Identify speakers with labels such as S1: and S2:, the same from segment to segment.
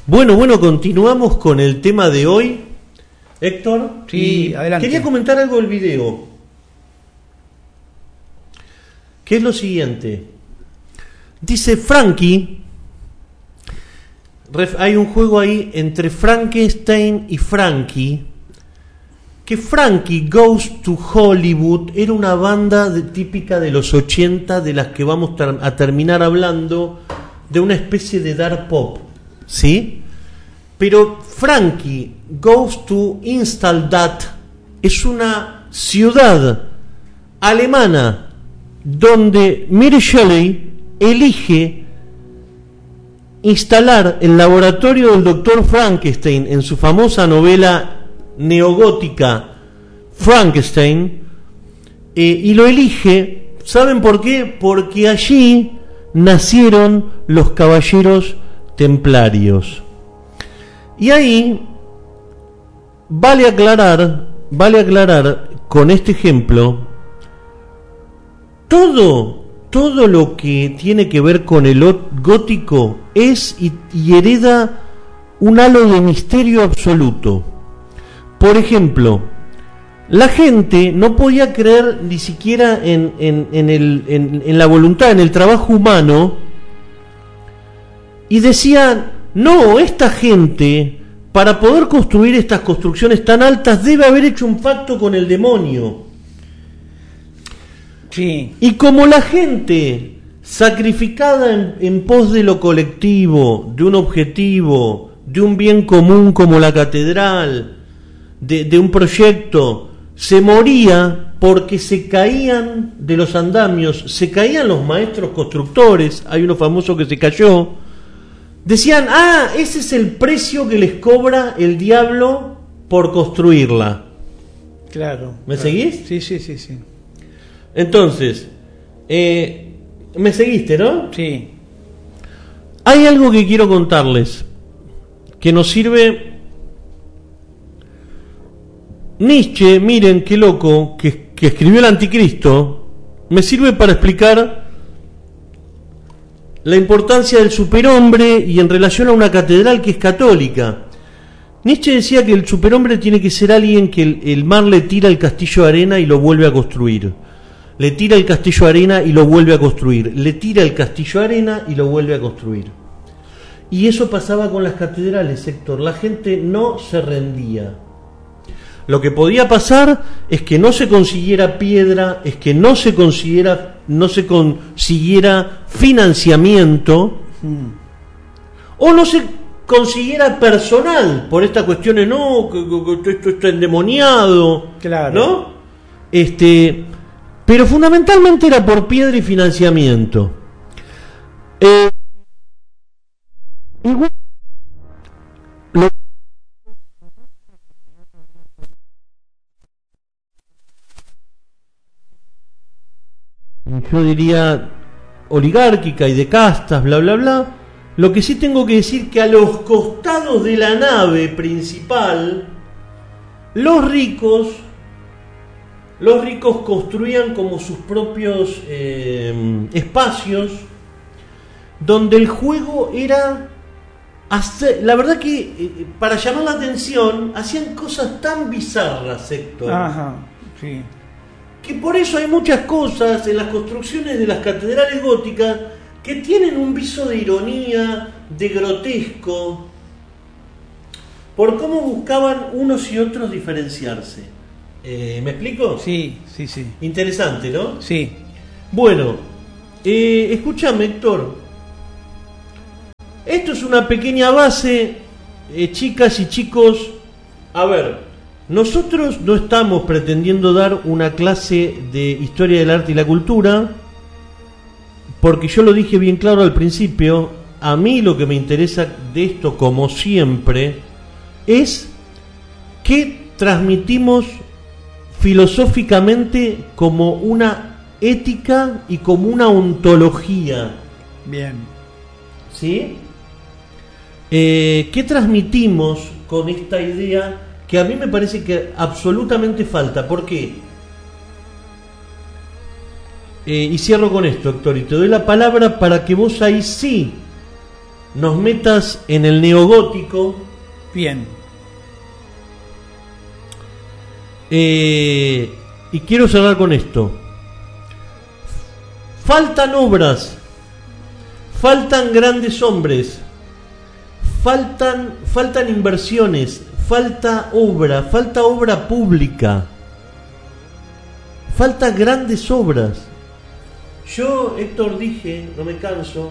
S1: Bueno, continuamos con el tema de hoy, Héctor.
S2: Sí, adelante.
S1: Quería comentar algo del video, que es lo siguiente. Dice Frankie, hay un juego ahí entre Frankenstein y Frankie, que Frankie Goes to Hollywood era una banda típica de los 80, de las que vamos a terminar hablando, de una especie de dark pop, ¿sí? Pero Frankie Goes to Ingolstadt es una ciudad alemana donde Mary Shelley elige instalar el laboratorio del Dr. Frankenstein en su famosa novela neogótica Frankenstein, y lo elige, ¿saben por qué? Porque allí nacieron los caballeros templarios. Y ahí vale aclarar con este ejemplo, todo lo que tiene que ver con el gótico es y hereda un halo de misterio absoluto. Por ejemplo, la gente no podía creer ni siquiera en la voluntad, en el trabajo humano, y decían: no, esta gente, para poder construir estas construcciones tan altas, debe haber hecho un pacto con el demonio.
S2: Sí.
S1: Y como la gente sacrificada en pos de lo colectivo, de un objetivo, de un bien común como la catedral, de un proyecto, se moría porque se caían de los andamios, se caían los maestros constructores, hay uno famoso que se cayó, decían: ese es el precio que les cobra el diablo por construirla.
S2: Claro.
S1: ¿Me seguís?
S2: Sí.
S1: Entonces, ¿me seguiste, no?
S2: Sí.
S1: Hay algo que quiero contarles que nos sirve. Nietzsche, miren qué loco, que escribió el Anticristo, me sirve para explicar la importancia del superhombre y en relación a una catedral que es católica. Nietzsche decía que el superhombre tiene que ser alguien que el mar le tira el castillo de arena y lo vuelve a construir. Le tira el castillo de arena y lo vuelve a construir. Le tira el castillo de arena y lo vuelve a construir. Y eso pasaba con las catedrales, Héctor. La gente no se rendía. Lo que podía pasar es que no se consiguiera piedra, es que no se consiguiera financiamiento, o no se consiguiera personal por estas cuestiones, no, que esto está endemoniado,
S2: claro,
S1: ¿no? Pero fundamentalmente era por piedra y financiamiento. Igual, yo diría oligárquica y de castas, bla bla bla. Lo que sí tengo que decir que a los costados de la nave principal, los ricos construían como sus propios espacios, donde el juego era la verdad que para llamar la atención hacían cosas tan bizarras, Héctor.
S2: Ajá, sí.
S1: Que por eso hay muchas cosas en las construcciones de las catedrales góticas que tienen un viso de ironía, de grotesco, por cómo buscaban unos y otros diferenciarse. ¿Me explico?
S2: Sí.
S1: Interesante, ¿no?
S2: Sí.
S1: Bueno, escúchame, Héctor. Esto es una pequeña base, chicas y chicos. A ver, nosotros no estamos pretendiendo dar una clase de historia del arte y la cultura, porque yo lo dije bien claro al principio. A mí lo que me interesa de esto, como siempre, es que transmitimos filosóficamente como una ética y como una ontología.
S2: Bien.
S1: ¿Sí? ¿Qué transmitimos con esta idea que a mí me parece que absolutamente falta? ¿Por qué? Y cierro con esto, Héctor, y te doy la palabra para que vos ahí sí nos metas en el neogótico.
S2: Bien.
S1: Y quiero cerrar con esto. Faltan obras, faltan grandes hombres, faltan inversiones, falta obra pública, faltan grandes obras. Yo, Héctor, dije, no me canso,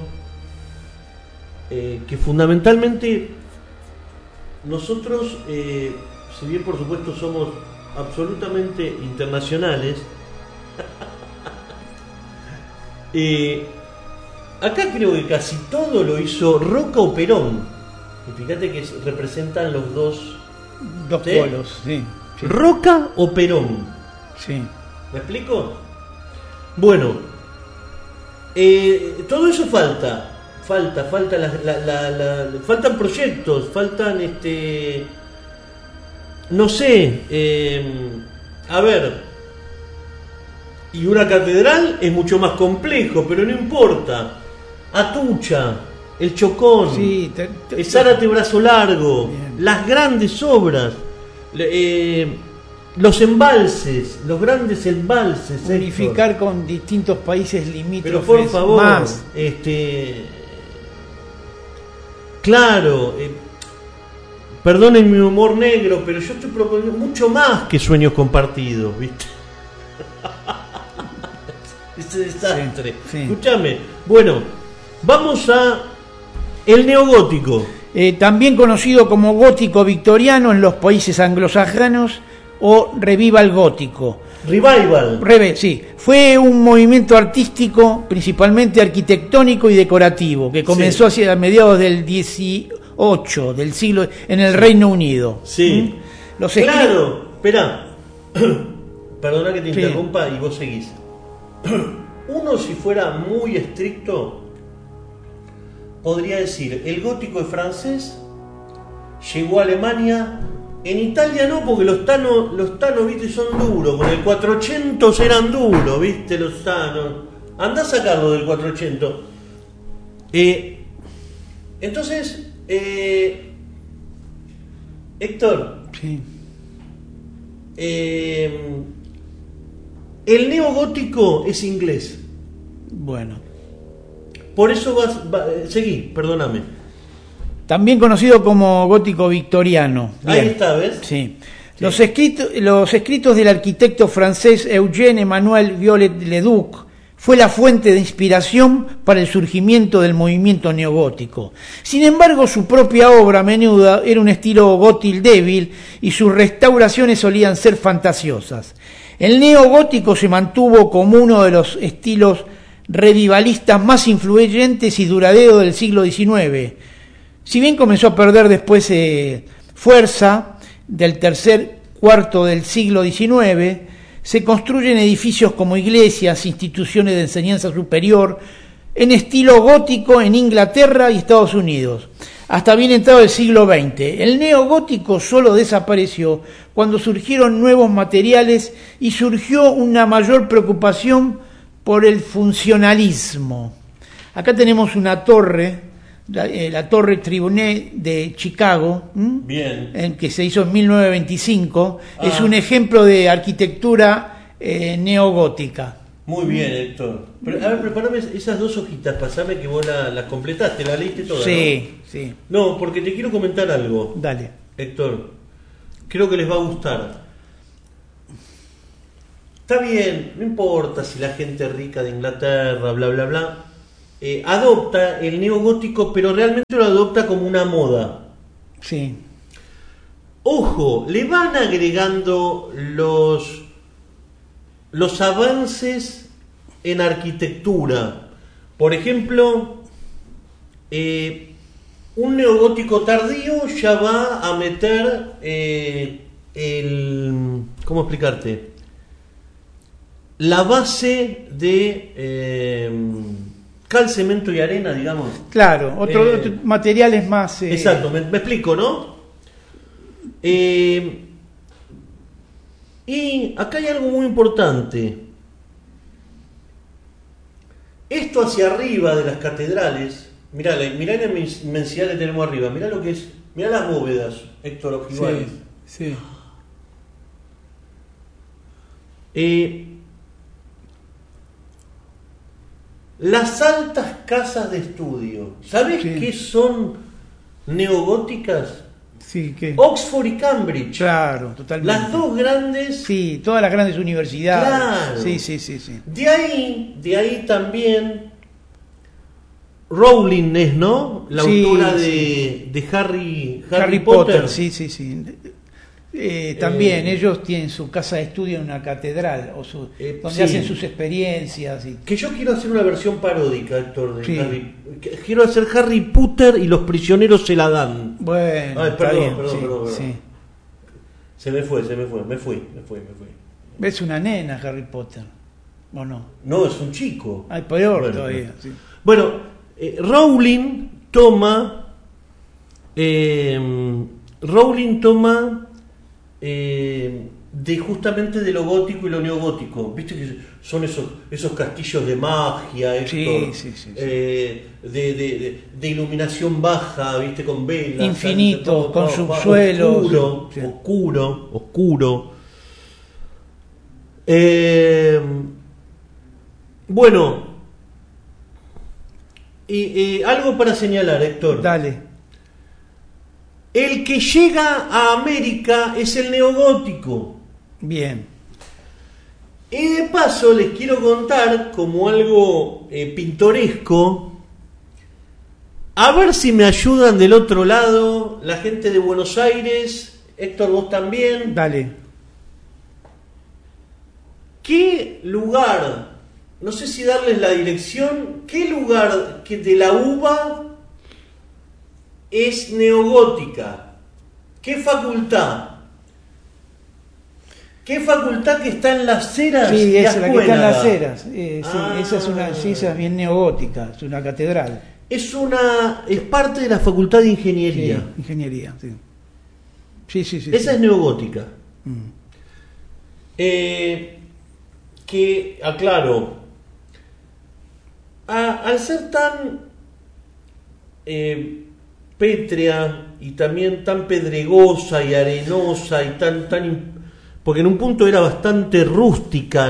S1: que fundamentalmente nosotros, si bien por supuesto somos absolutamente internacionales, acá creo que casi todo lo hizo Roca o Perón. Y fíjate que representan los dos
S2: polos, sí, sí.
S1: Roca o Perón.
S2: Sí.
S1: ¿Me explico? Bueno, todo eso falta faltan proyectos, faltan no sé, a ver. Y una catedral es mucho más complejo, pero no importa. Atucha, el Chocón,
S2: Sí,
S1: el Zárate Brazo Largo,
S2: Bien.
S1: las grandes obras, los embalses, los grandes embalses.
S2: Unificar
S1: Héctor.
S2: con distintos países limítrofes.
S1: Pero por favor,
S2: más.
S1: Claro, perdonen mi humor negro, pero yo estoy proponiendo mucho más que sueños compartidos, ¿viste? Este desastre.
S2: Sí, sí.
S1: Escúchame. Bueno, vamos a el neogótico.
S2: También conocido como gótico victoriano en los países anglosajones o revival gótico.
S1: Revival.
S2: Sí, fue un movimiento artístico, principalmente arquitectónico y decorativo, que comenzó hacia mediados del 18 del siglo en el Reino Unido.
S1: Sí.
S2: Los
S1: Claro, espera. Perdona que te
S2: Sí.
S1: interrumpa y vos seguís. Uno, si fuera muy estricto, podría decir, el gótico es francés, llegó a Alemania, en Italia no, porque los tanos, viste, son duros, con el 400 eran duros, viste, los tanos. Andá a sacarlo del 400. Entonces, Héctor,
S2: Sí.
S1: El neogótico es inglés.
S2: Bueno.
S1: Por eso seguí, perdóname.
S2: También conocido como gótico victoriano.
S1: Ahí
S2: Bien.
S1: está, ¿ves?
S2: Sí.
S1: Sí.
S2: Los escritos del arquitecto francés Eugène Emmanuel Viollet-le-Duc fue la fuente de inspiración para el surgimiento del movimiento neogótico. Sin embargo, su propia obra a menudo era un estilo gótil débil y sus restauraciones solían ser fantasiosas. El neogótico se mantuvo como uno de los estilos revivalistas más influyentes y duraderos del siglo XIX. Si bien comenzó a perder después fuerza del tercer cuarto del siglo XIX, se construyen edificios como iglesias, instituciones de enseñanza superior, en estilo gótico en Inglaterra y Estados Unidos, hasta bien entrado el siglo XX. El neogótico solo desapareció cuando surgieron nuevos materiales y surgió una mayor preocupación por el funcionalismo. Acá tenemos una torre, la Torre Tribune de Chicago,
S1: Bien.
S2: que se hizo en 1925, es un ejemplo de arquitectura neogótica.
S1: Muy bien, Héctor. Pero, a ver, prepárame esas dos hojitas, pasame que vos las completaste, la leíste toda.
S2: Sí, sí.
S1: No, porque te quiero comentar algo,
S2: Dale.
S1: Héctor. Creo que les va a gustar. Está bien, no importa si la gente rica de Inglaterra, bla, bla, bla, adopta el neogótico, pero realmente lo adopta como una moda.
S2: Sí.
S1: Ojo, le van agregando los avances en arquitectura. Por ejemplo, un neogótico tardío ya va a meter ¿cómo explicarte? La base de cal, cemento y arena, digamos.
S2: Claro, otro materiales más...
S1: Exacto, me explico, ¿no? Y acá hay algo muy importante. Esto hacia arriba de las catedrales, Mirá la inmensidad que tenemos arriba. Mirá lo que es. Mirá las bóvedas, Héctor Ojibay.
S2: Sí.
S1: Las altas casas de estudio. ¿Sabés qué son neogóticas?
S2: Sí, ¿qué?
S1: Oxford y Cambridge.
S2: Claro, totalmente.
S1: Las dos grandes.
S2: Sí, todas las grandes universidades.
S1: Claro.
S2: Sí. De
S1: ahí también. Rowling es, ¿no? La autora de Harry Potter.
S2: Sí. También ellos tienen su casa de estudio en una catedral donde hacen sus experiencias.
S1: Que yo quiero hacer una versión paródica, Héctor, de Harry. Quiero hacer Harry Potter y los prisioneros se la dan.
S2: Bueno,
S1: perdón.
S2: Sí.
S1: Se me fui.
S2: ¿Ves una nena Harry Potter? ¿O no?
S1: No, es un chico.
S2: Ay, peor todavía. Sí.
S1: Bueno, Rowling toma justamente de lo gótico y lo neogótico. Viste que son esos castillos de magia, Héctor, de iluminación baja, viste, con velas,
S2: infinito, con subsuelos,
S1: oscuro. Bueno, algo para señalar, Héctor.
S2: Dale.
S1: El que llega a América es el neogótico.
S2: Bien.
S1: Y de paso les quiero contar como algo pintoresco, a ver si me ayudan del otro lado, la gente de Buenos Aires, Héctor, vos también.
S2: Dale.
S1: ¿Qué lugar, no sé si darles la dirección, qué lugar de la UBA es neogótica? ¿Qué facultad? ¿Qué facultad que está en Las Heras?
S2: Sí, esa, la que está en Las Heras. Esa es bien neogótica, es una catedral.
S1: Es parte de la Facultad de Ingeniería.
S2: Sí, ingeniería, sí.
S1: Esa es neogótica. Que, aclaro, al ser tan pétrea y también tan pedregosa y arenosa y tan porque en un punto era bastante rústica,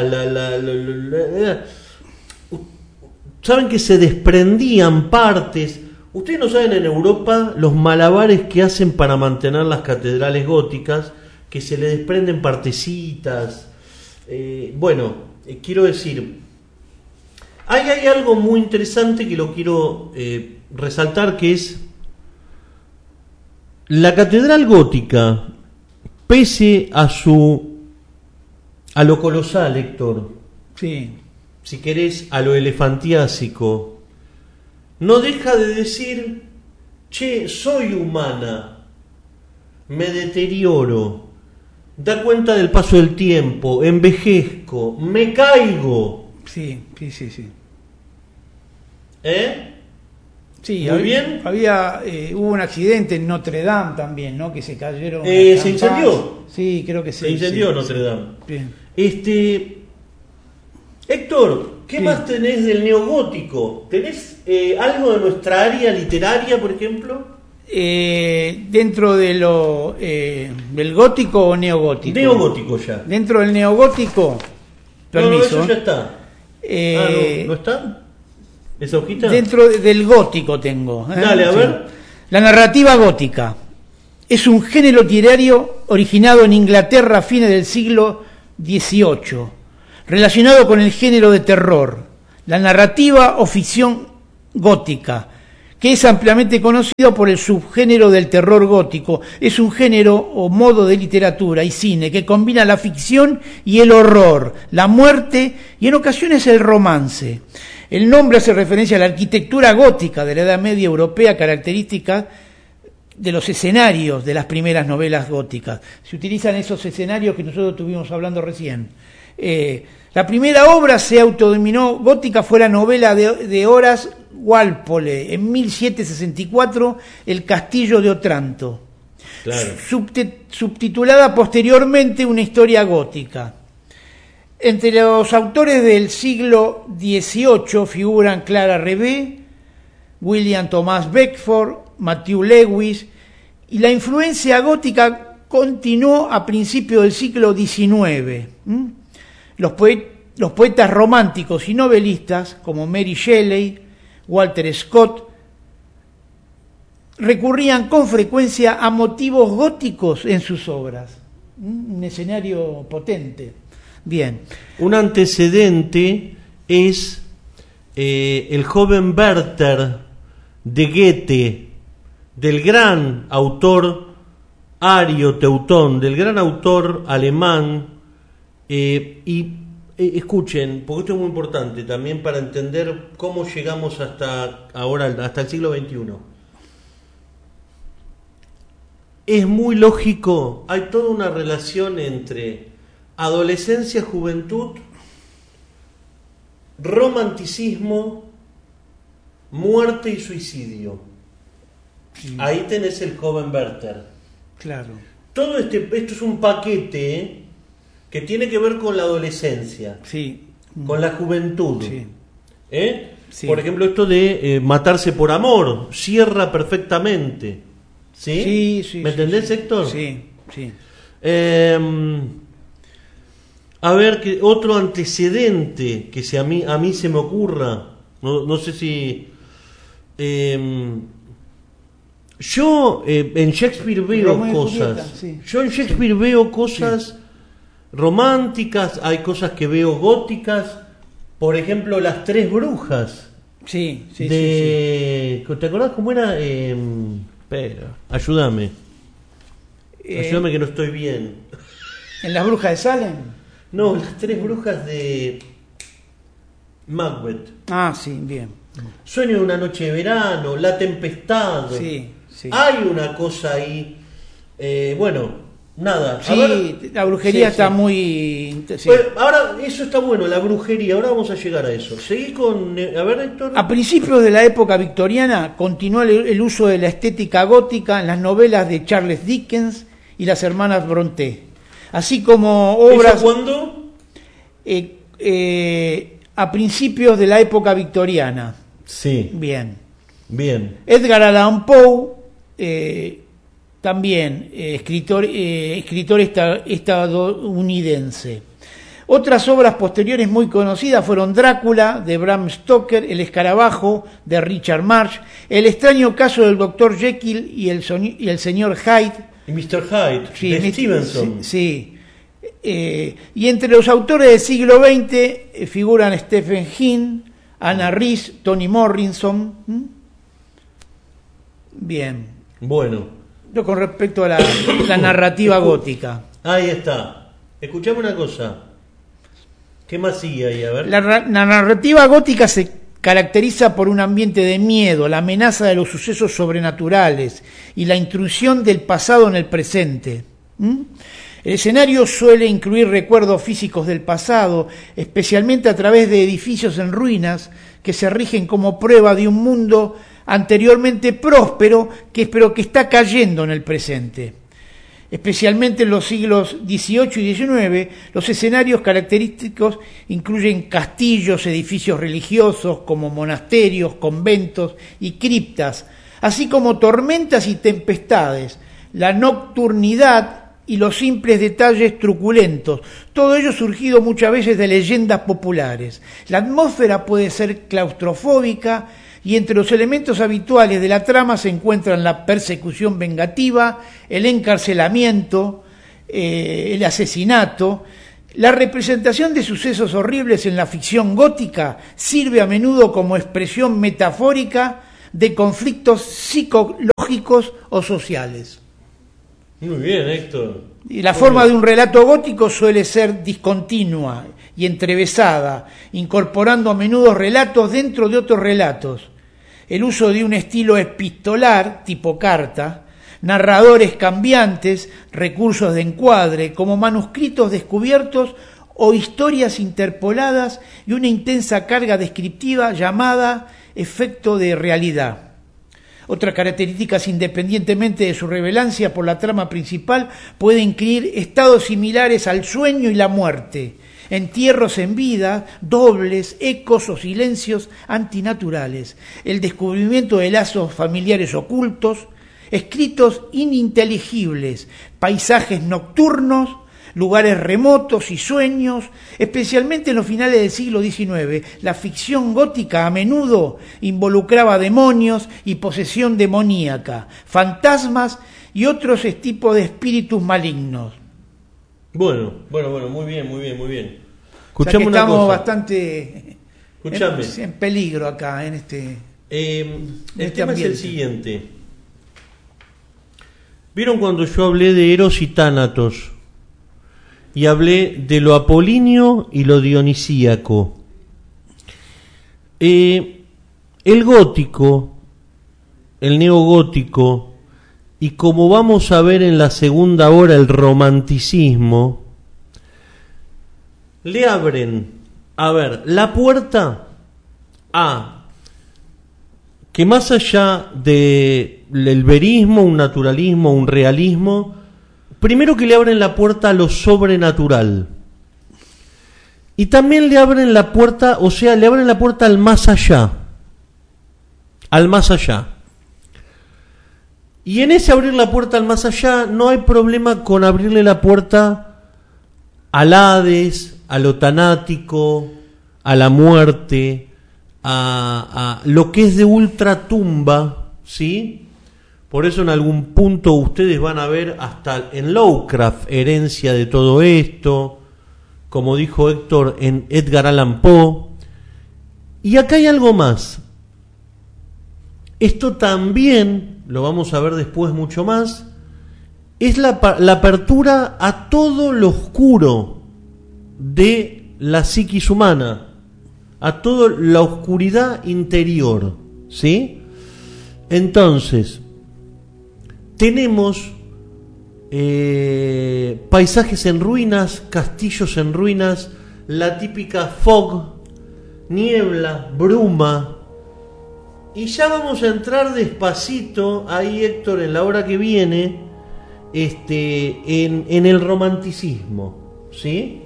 S1: saben que se desprendían partes. Ustedes no saben en Europa los malabares que hacen para mantener las catedrales góticas, que se le desprenden partecitas. Quiero decir, hay algo muy interesante que lo quiero resaltar, que es la catedral gótica, pese a lo colosal, Héctor.
S2: Sí.
S1: Si querés, a lo elefantiásico, no deja de decir: che, soy humana, me deterioro, da cuenta del paso del tiempo, envejezco, me caigo.
S2: Sí. Sí,
S1: muy bien.
S2: Hubo un accidente en Notre Dame también, ¿no? Que se cayeron.
S1: ¿Se incendió?
S2: Sí, creo que sí.
S1: Se incendió Notre Dame.
S2: Bien.
S1: Héctor, ¿qué más tenés del neogótico? ¿Tenés algo de nuestra área literaria, por ejemplo?
S2: Dentro de del gótico o neogótico.
S1: Neogótico ya.
S2: Dentro del neogótico. Permiso.
S1: No, eso ya está. ¿No está? ¿Esa hojita?
S2: Dentro del gótico tengo.
S1: Dale, a ver.
S2: La narrativa gótica es un género literario originado en Inglaterra a fines del siglo XVIII, relacionado con el género de terror, la narrativa o ficción gótica, que es ampliamente conocido por el subgénero del terror gótico. Es un género o modo de literatura y cine que combina la ficción y el horror, la muerte y en ocasiones el romance. El nombre hace referencia a la arquitectura gótica de la Edad Media europea, característica de los escenarios de las primeras novelas góticas. Se utilizan esos escenarios que nosotros estuvimos hablando recién. La primera obra se autodenominó gótica, fue la novela de Horace Walpole, en 1764, El castillo de Otranto,
S1: claro.
S2: Subtitulada posteriormente Una historia gótica. Entre los autores del siglo XVIII figuran Clara Revée, William Thomas Beckford, Matthew Lewis, y la influencia gótica continuó a principios del siglo XIX. Los poetas románticos y novelistas, como Mary Shelley, Walter Scott, recurrían con frecuencia a motivos góticos en sus obras. Un escenario potente. Bien.
S1: Un antecedente es el joven Werther de Goethe, del gran autor ario teutón, del gran autor alemán, escuchen, porque esto es muy importante también para entender cómo llegamos hasta ahora, hasta el siglo XXI. Es muy lógico, hay toda una relación entre adolescencia, juventud, romanticismo, muerte y suicidio. Sí. Ahí tenés el joven Werther.
S2: Claro.
S1: Todo esto es un paquete que tiene que ver con la adolescencia,
S2: sí,
S1: con la juventud.
S2: Sí.
S1: Sí. Por ejemplo, esto de matarse por amor, cierra perfectamente. ¿Sí?
S2: Sí, sí.
S1: ¿Me entendés,
S2: sí,
S1: Héctor?
S2: Sí, sí.
S1: A ver, que otro antecedente que a mí se me ocurra, no sé si... yo en Shakespeare veo cosas. Sí. Yo en Shakespeare veo cosas románticas, hay cosas que veo góticas. Por ejemplo, las tres brujas.
S2: Sí.
S1: ¿Te acordás cómo era? Pero, ayúdame que no estoy bien.
S2: ¿En las brujas de Salem?
S1: No, las tres brujas de Macbeth.
S2: Ah, sí, bien.
S1: Sueño de una noche de verano, La tempestad.
S2: Sí.
S1: Hay una cosa ahí. Bueno, nada.
S2: Sí, la brujería está muy... Sí.
S1: Pues, ahora, eso está bueno, la brujería. Ahora vamos a llegar a eso. Seguí con... A ver, Héctor.
S2: A principios de la época victoriana continuó el uso de la estética gótica en las novelas de Charles Dickens y las hermanas Brontë, así como obras...
S1: ¿Eso cuándo?
S2: A principios de la época victoriana.
S1: Sí.
S2: Bien.
S1: Edgar
S2: Allan Poe, también escritor estadounidense. Otras obras posteriores muy conocidas fueron Drácula, de Bram Stoker, El escarabajo, de Richard Marsh, El extraño caso del Dr. Jekyll y el señor Hyde.
S1: Y Mr. Hyde, de Stevenson.
S2: Sí. Y entre los autores del siglo XX figuran Stephen King, Anna Rice, Toni Morrison. Bien.
S1: Bueno.
S2: Con respecto a la narrativa gótica.
S1: Ahí está. Escuchame una cosa. ¿Qué más sigue ahí? A ver.
S2: La narrativa gótica se caracteriza por un ambiente de miedo, la amenaza de los sucesos sobrenaturales y la intrusión del pasado en el presente. El escenario suele incluir recuerdos físicos del pasado, especialmente a través de edificios en ruinas que se rigen como prueba de un mundo anteriormente próspero que está cayendo en el presente. Especialmente en los siglos XVIII y XIX, los escenarios característicos incluyen castillos, edificios religiosos como monasterios, conventos y criptas, así como tormentas y tempestades, la nocturnidad y los simples detalles truculentos, todo ello surgido muchas veces de leyendas populares. La atmósfera puede ser claustrofóbica y entre los elementos habituales de la trama se encuentran la persecución vengativa, el encarcelamiento, el asesinato. La representación de sucesos horribles en la ficción gótica sirve a menudo como expresión metafórica de conflictos psicológicos o sociales.
S1: Muy bien, Héctor.
S2: Y la forma de un relato gótico suele ser discontinua y entrevesada, incorporando a menudo relatos dentro de otros relatos. El uso de un estilo epistolar, tipo carta, narradores cambiantes, recursos de encuadre, como manuscritos descubiertos o historias interpoladas y una intensa carga descriptiva llamada efecto de realidad. Otras características, independientemente de su relevancia por la trama principal, pueden incluir estados similares al sueño y la muerte, entierros en vida, dobles, ecos o silencios antinaturales, el descubrimiento de lazos familiares ocultos, escritos ininteligibles, paisajes nocturnos, lugares remotos y sueños, especialmente en los finales del siglo XIX. La ficción gótica a menudo involucraba demonios y posesión demoníaca, fantasmas y otros tipos de espíritus malignos.
S1: Bueno, muy bien.
S2: O sea que
S1: una
S2: estamos
S1: cosa.
S2: Bastante en peligro acá, en este
S1: el tema
S2: ambiente.
S1: es el siguiente. ¿Vieron cuando yo hablé de Eros y Tánatos? Y hablé de lo apolíneo y lo dionisíaco. El gótico, el neogótico, y como vamos a ver en la segunda hora, el romanticismo, le abren, la puerta a que más allá del verismo, un naturalismo, un realismo, primero que le abren la puerta a lo sobrenatural. Y también le abren la puerta, le abren la puerta al más allá. Al más allá. Y en ese abrir la puerta al más allá, no hay problema con abrirle la puerta al Hades, a lo tanático, a la muerte, a lo que es de ultratumba, ¿sí? Por eso en algún punto ustedes van a ver hasta en Lovecraft herencia de todo esto, como dijo Héctor, en Edgar Allan Poe. Y acá hay algo más. Esto también, lo vamos a ver después mucho más, es la apertura a todo lo oscuro de la psiquis humana, a toda la oscuridad interior, ¿sí? Entonces, tenemos paisajes en ruinas, castillos en ruinas, la típica fog, niebla, bruma. Y ya vamos a entrar despacito, ahí Héctor, en la hora que viene, en el romanticismo, ¿sí?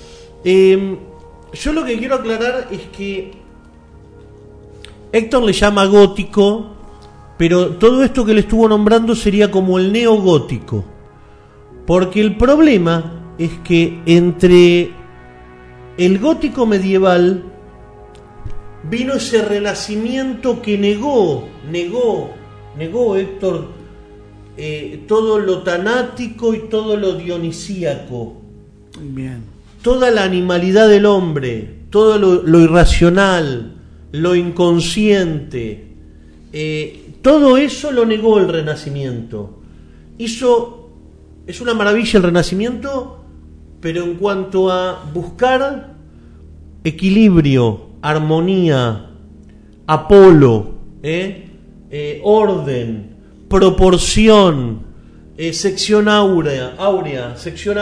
S1: Yo lo que quiero aclarar es que Héctor le llama gótico, pero todo esto que le estuvo nombrando sería como el neogótico, porque el problema es que entre el gótico medieval vino ese renacimiento que negó Héctor todo lo tanático y todo lo dionisíaco.
S2: Bien.
S1: Toda la animalidad del hombre, todo lo irracional, lo inconsciente, todo eso lo negó el Renacimiento. Es una maravilla el Renacimiento, pero en cuanto a buscar equilibrio, armonía, Apolo, orden, proporción, sección áurea,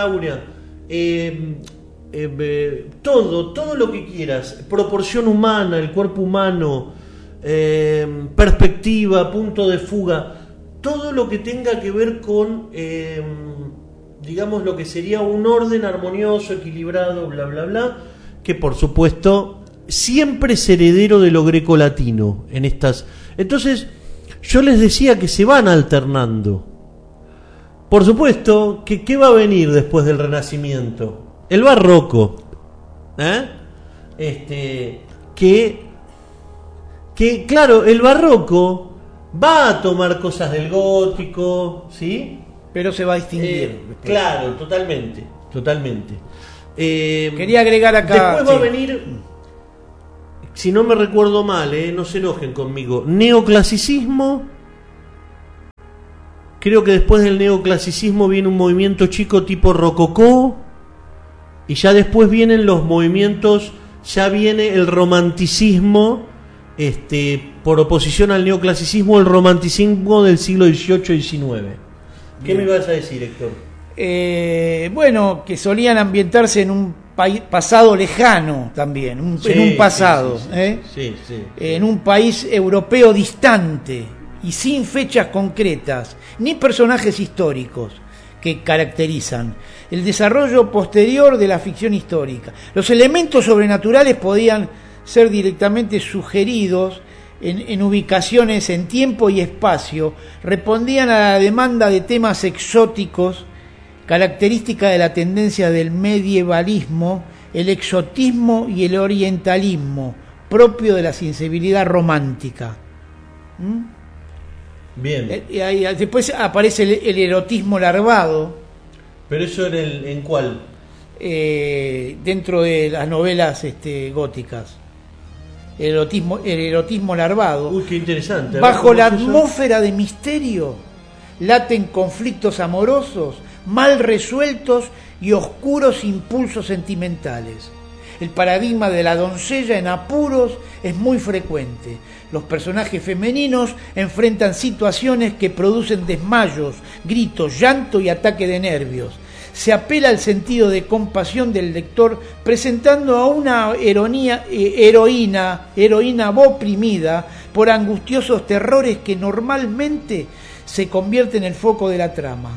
S1: todo lo que quieras, proporción humana, el cuerpo humano, perspectiva, punto de fuga, todo lo que tenga que ver con, digamos, lo que sería un orden armonioso, equilibrado, bla, bla, bla, que por supuesto siempre es heredero de lo grecolatino en estas. Entonces, yo les decía que se van alternando. Por supuesto, que ¿qué va a venir después del Renacimiento? El barroco, que claro, el barroco va a tomar cosas del gótico, ¿sí?
S2: Pero se va a distinguir.
S1: Claro, totalmente.
S2: Quería agregar acá.
S1: Después va a venir, si no me recuerdo mal, no se enojen conmigo, neoclasicismo. Creo que después del neoclasicismo viene un movimiento chico tipo rococó. Y ya después vienen los movimientos, ya viene el romanticismo, por oposición al neoclasicismo, el romanticismo del siglo XVIII y XIX. ¿Qué me ibas a decir, Héctor?
S2: Bueno, que solían ambientarse en un pasado lejano también, en un pasado,
S1: sí.
S2: En un país europeo distante y sin fechas concretas, ni personajes históricos, que caracterizan el desarrollo posterior de la ficción histórica. Los elementos sobrenaturales podían ser directamente sugeridos en ubicaciones en tiempo y espacio, respondían a la demanda de temas exóticos, característica de la tendencia del medievalismo, el exotismo y el orientalismo, propio de la sensibilidad romántica.
S1: Bien.
S2: Después aparece el erotismo larvado.
S1: ¿Pero eso en cuál?
S2: Dentro de las novelas góticas. El erotismo larvado.
S1: Uy, qué interesante.
S2: Bajo la atmósfera de misterio laten conflictos amorosos, mal resueltos y oscuros impulsos sentimentales. El paradigma de la doncella en apuros es muy frecuente. Los personajes femeninos enfrentan situaciones que producen desmayos, gritos, llanto y ataque de nervios. Se apela al sentido de compasión del lector presentando a una heroína oprimida por angustiosos terrores que normalmente se convierte en el foco de la trama.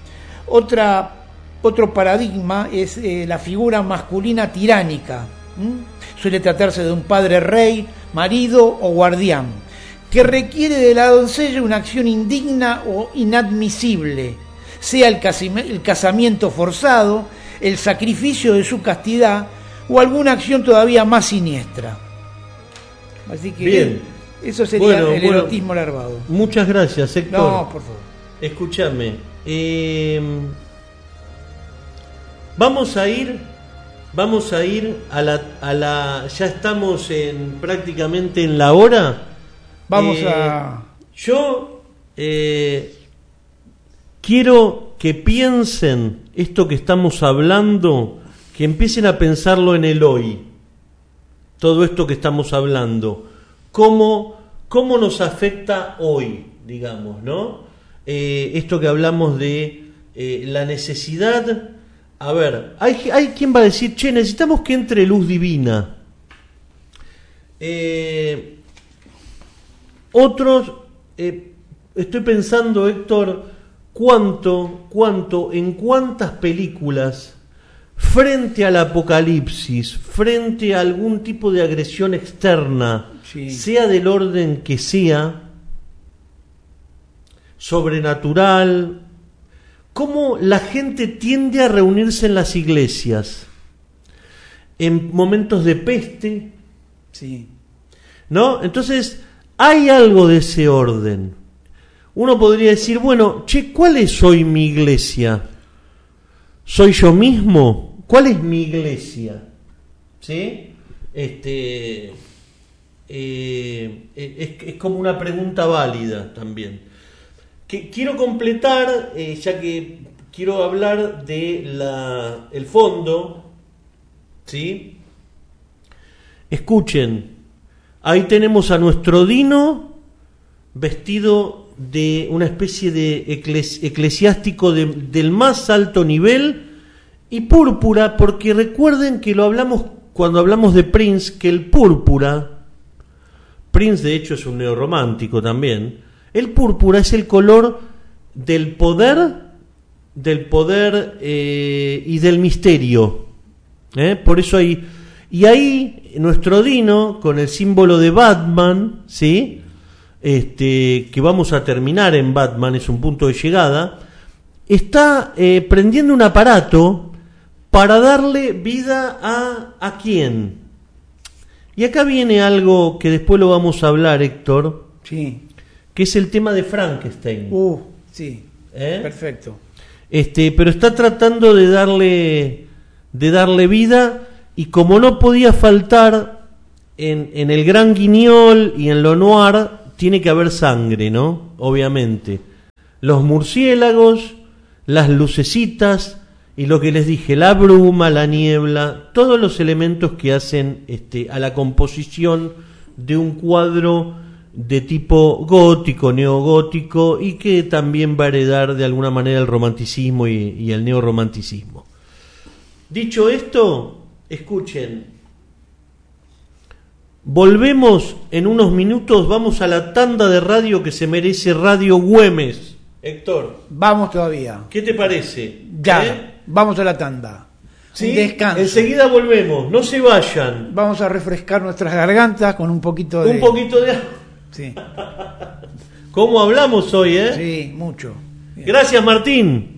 S2: Otro paradigma es la figura masculina tiránica. Suele tratarse de un padre rey, marido o guardián, que requiere de la doncella una acción indigna o inadmisible, sea el casamiento forzado, el sacrificio de su castidad o alguna acción todavía más siniestra. Así que
S1: bien,
S2: eso sería el erotismo larvado.
S1: Muchas gracias, Héctor.
S2: No, por favor.
S1: Escúchame. Vamos a ir a la ya estamos prácticamente en la hora. Yo quiero que piensen esto que estamos hablando, que empiecen a pensarlo en el hoy. Todo esto que estamos hablando, cómo nos afecta hoy, digamos, ¿no? Esto que hablamos de la necesidad. A ver, hay quien va a decir, che, necesitamos que entre luz divina. Otros, estoy pensando, Héctor, en cuántas películas, frente al apocalipsis, frente a algún tipo de agresión externa, sí, sea del orden que sea, sobrenatural, cómo la gente tiende a reunirse en las iglesias en momentos de peste,
S2: sí,
S1: ¿no? Entonces hay algo de ese orden. Uno podría decir, bueno, che, ¿cuál es hoy mi iglesia? ¿Soy yo mismo? ¿Cuál es mi iglesia? ¿Sí? Es como una pregunta válida también. Quiero completar, ya que quiero hablar de el fondo, ¿sí? Escuchen, ahí tenemos a nuestro Dino vestido de una especie de eclesiástico del más alto nivel y púrpura, porque recuerden que lo hablamos cuando hablamos de Prince, que el púrpura, Prince de hecho es un neorromántico también. El púrpura es el color del poder y del misterio. Por eso ahí nuestro Dino, con el símbolo de Batman, ¿sí? Que vamos a terminar en Batman, es un punto de llegada, está prendiendo un aparato para darle vida ¿a quién? Y acá viene algo que después lo vamos a hablar, Héctor.
S2: Sí.
S1: Que es el tema de Frankenstein.
S2: Sí, perfecto.
S1: Pero está tratando de darle vida, y como no podía faltar en el Gran Guignol y en lo noir, tiene que haber sangre, ¿no? Obviamente. Los murciélagos, las lucecitas y lo que les dije, la bruma, la niebla, todos los elementos que hacen a la composición de un cuadro de tipo gótico, neogótico, y que también va a heredar de alguna manera el romanticismo y el neorromanticismo. Dicho esto, escuchen, volvemos en unos minutos, vamos a la tanda de radio que se merece Radio Güemes. Héctor,
S2: Vamos todavía.
S1: ¿qué te parece?
S2: Ya, vamos a la tanda.
S1: ¿Sí?
S2: Un descanso.
S1: Enseguida volvemos, no se vayan.
S2: Vamos a refrescar nuestras gargantas con un poquito de...
S1: Un poquito de...
S2: Sí,
S1: ¿Cómo hablamos hoy,
S2: sí, mucho. Bien.
S1: Gracias, Martín.